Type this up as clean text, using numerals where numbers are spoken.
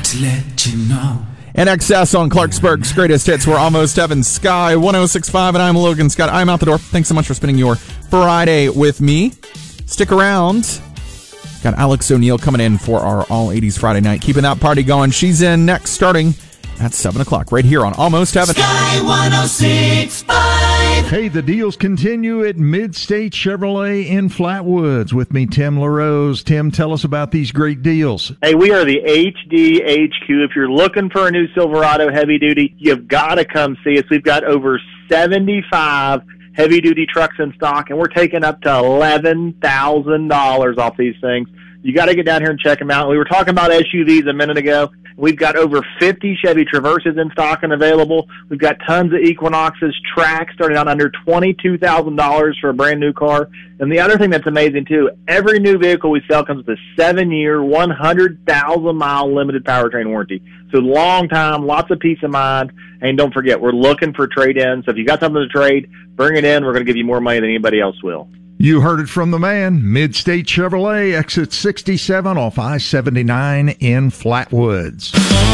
to let you know. NXS on Clarksburg's Greatest Hits. We're almost Heaven Sky 1065, and I'm Logan Scott. I'm out the door. Thanks so much for spending your Friday with me. Stick around. Got Alex O'Neill coming in for our All 80s Friday night. Keeping that party going. She's in next, starting at 7 o'clock, right here on Almost Heaven. Sky 106.5. Hey, the deals continue at Mid-State Chevrolet in Flatwoods. With me, Tim LaRose. Tim, tell us about these great deals. Hey, we are the HD HQ. If you're looking for a new Silverado heavy duty, you've got to come see us. We've got over 75 heavy-duty trucks in stock, and we're taking up to $11,000 off these things. You got to get down here and check them out. We were talking about SUVs a minute ago. We've got over 50 Chevy Traverses in stock and available. We've got tons of Equinoxes, Trax, starting out under $22,000 for a brand-new car. And the other thing that's amazing, too, every new vehicle we sell comes with a 7-year, 100,000-mile limited powertrain warranty. So long time, lots of peace of mind. And don't forget, we're looking for trade-ins. So if you got something to trade, bring it in. We're going to give you more money than anybody else will. You heard it from the man. Mid-State Chevrolet, exit 67 off I-79 in Flatwoods.